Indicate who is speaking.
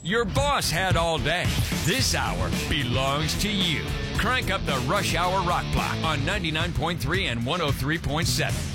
Speaker 1: your boss had all day. This hour belongs to you. Crank up the Rush Hour Rock Block on 99.3 and 103.7.